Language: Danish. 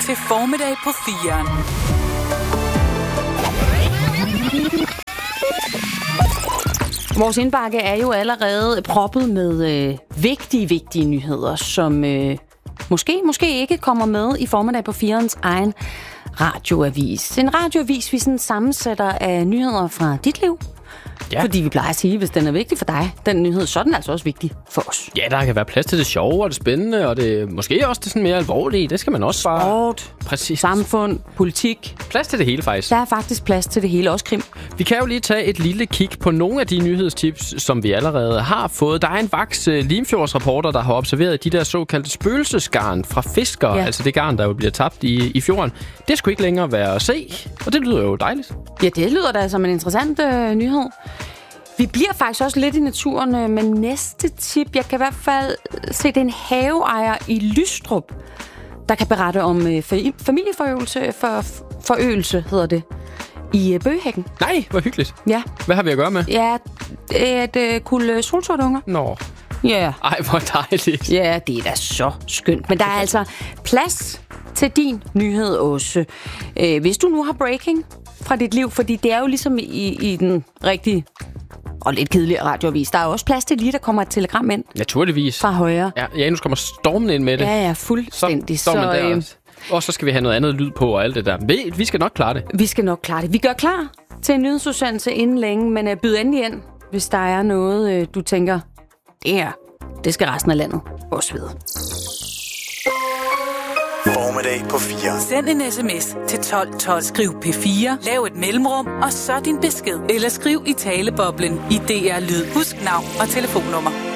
til Formiddag på 4'eren. Vores indbakke er jo allerede proppet med vigtige nyheder, som måske ikke kommer med i Formiddag på 4'erens egen radioavis. En radioavis, vi sådan sammensætter af nyheder fra dit liv. Ja. Fordi vi plejer at sige, hvis den er vigtig for dig, den nyhed, så er den altså også vigtig for os. Ja, der kan være plads til det sjove og det spændende, og det måske også det sådan mere alvorlige. Det skal man også bare... Sport, præcis. Samfund, politik. Plads til det hele, faktisk. Der er faktisk plads til det hele, også krim. Vi kan jo lige tage et lille kig på nogle af de nyhedstips, som vi allerede har fået. Der er en vaks Limfjordsreporter, der har observeret de der såkaldte spøgelsesgarn fra fiskere. Ja. Altså det garn, der jo bliver tabt i fjorden. Det skulle ikke længere være at se, og det lyder jo dejligt. Ja, det lyder da som en interessant nyhed. Vi bliver faktisk også lidt i naturen med næste tip. Jeg kan i hvert fald se, det er en haveejer i Lystrup, der kan berette om familieforøgelse, hedder det, i Bøgehækken. Nej, hvor hyggeligt. Ja. Hvad har vi at gøre med? Ja, et kuld solsortunger. Nå. Ja. Ej, hvor dejligt. Ja, det er da så skønt. Men der er altså plads til din nyhed også. Hvis du nu har breaking fra dit liv, fordi det er jo ligesom i den rigtige og lidt kedelige radioavis. Der er også plads til lige, der kommer et telegram ind. Naturligvis. Fra højre. Ja, nu kommer stormen ind med det. Ja, fuldstændig. Og så skal vi have noget andet lyd på og alt det der. Vi skal nok klare det. Vi skal nok klare det. Vi gør klar til en nyhedsudsendelse inden længe, men byd endelig ind, hvis der er noget, du tænker, det skal resten af landet også vide. Formiddag på 4. Send en sms til 1212. Skriv P4, lav et mellemrum, og så din besked. Eller skriv i taleboblen i DR Lyd. Husk navn og telefonnummer.